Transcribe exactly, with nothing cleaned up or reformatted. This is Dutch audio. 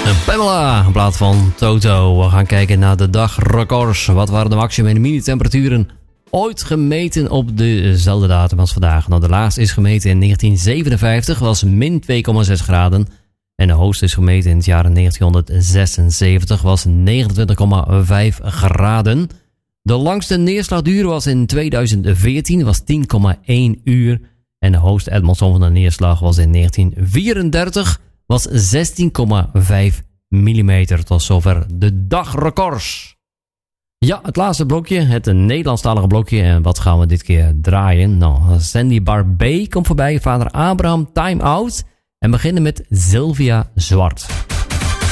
Pamela, in plaats van Toto. We gaan kijken naar de dagrecords. Wat waren de maximum en minimumtemperaturen ooit gemeten op dezelfde datum als vandaag? Nou, de laagste is gemeten in negentien zevenenvijftig, was min twee komma zes graden. En de hoogste is gemeten in het jaar negentienhonderdzesenzeventig, was negenentwintig komma vijf graden. De langste neerslagduur was in tweeduizend veertien, was tien komma één uur. En de hoogste Edmondson van de neerslag was in negentien vierendertig, was zestien komma vijf millimeter. Tot zover de dagrecords. Ja, het laatste blokje, het Nederlandstalige blokje. En wat gaan we dit keer draaien? Nou, Sandy Barbé komt voorbij, vader Abraham, Time Out. En beginnen met Sylvia Zwart.